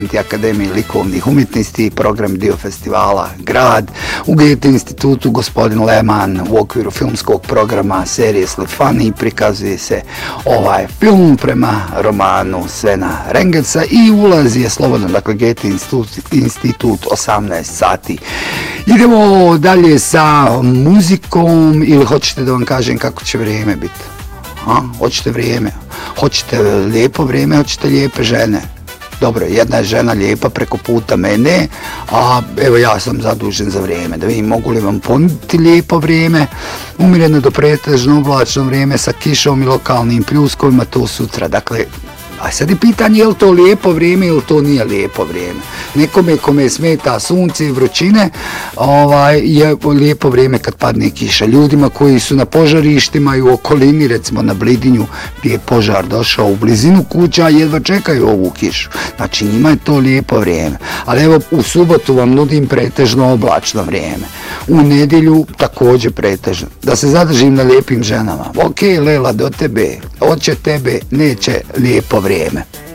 Akademije likovnih umjetnosti, program dio festivala Grad, u Goethe institutu gospodin Lehmann u okviru filmskog programa Seriously Funny prikazuje se ovaj film prema romanu Svena Rengelsa i ulaz je slobodno, dakle Goethe institut 18 sati. Idemo dalje sa muzikom ili hoćete da vam kažem kako će vrijeme biti? Hoćete vrijeme? Hoćete lijepo vrijeme, hoćete lijepe žene? Dobro, jedna je žena lijepa preko puta mene, a evo ja sam zadužen za vrijeme. Da vidim mogu li vam ponuditi lijepo vrijeme, umjereno do pretežno oblačno vrijeme sa kišom i lokalnim pljuskovima, to sutra. Dakle, a sad je pitanje je li to lijepo vrijeme ili to nije lijepo vrijeme. Nekome kome smeta sunce i vrućine je lijepo vrijeme kad padne kiša. Ljudima koji su na požarištima i u okolini, recimo na Blidinju gdje je požar došao u blizinu kuća, jedva čekaju ovu kišu. Znači njima je to lijepo vrijeme. Ali evo u subotu vam nudim pretežno oblačno vrijeme. U nedjelju također pretežno. Da se zadržim na lijepim ženama. Ok, Lela, do tebe. Hoće tebe, neće lijepo vrijeme.